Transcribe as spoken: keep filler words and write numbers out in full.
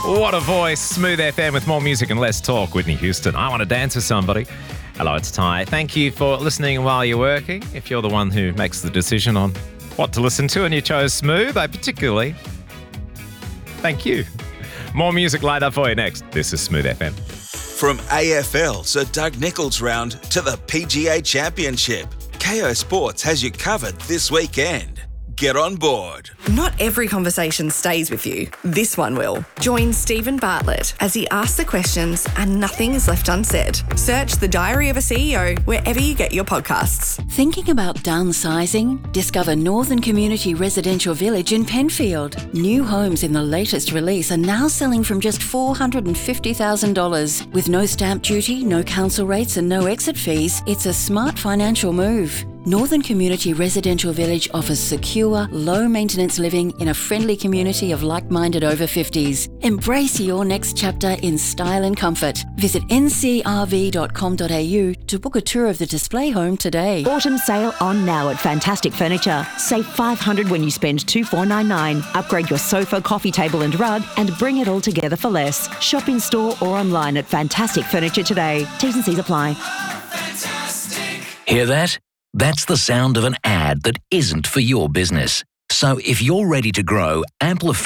What a voice. Smooth F M with more music and less talk. Whitney Houston, I Want to Dance with Somebody. Hello, it's Ty. Thank you for listening while you're working. If you're the one who makes the decision on what to listen to and you chose Smooth, I particularly thank you. More music lined up for you next. This is Smooth F M. From A F L Sir Doug Nicholls round to the P G A Championship, Kayo Sports has you covered this weekend. Get on board. Not every conversation stays with you. This one will. Join Stephen Bartlett as he asks the questions and nothing is left unsaid. Search The Diary of a C E O wherever you get your podcasts. Thinking about downsizing? Discover Northern Community Residential Village in Penfield. New homes in the latest release are now selling from just four hundred fifty thousand dollars. With no stamp duty, no council rates and no exit fees, it's a smart financial move. Northern Community Residential Village offers secure, low-maintenance living in a friendly community of like-minded over fifties. Embrace your next chapter in style and comfort. Visit n c r v dot com dot a u to book a tour of the display home today. Autumn sale on now at Fantastic Furniture. Save five hundred dollars when you spend two thousand four hundred ninety-nine dollars. Upgrade your sofa, coffee table and rug and bring it all together for less. Shop in store or online at Fantastic Furniture today. T's and C's apply. Hear that? That's the sound of an ad that isn't for your business. So if you're ready to grow, amplify